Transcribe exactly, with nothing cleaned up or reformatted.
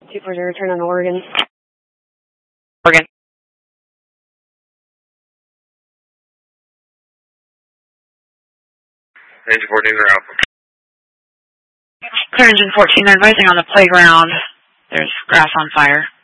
two four zero, return on Oregon. Oregon. Engine fourteen, they're out. Clear engine fourteen, they're advising on the playground. There's grass on fire.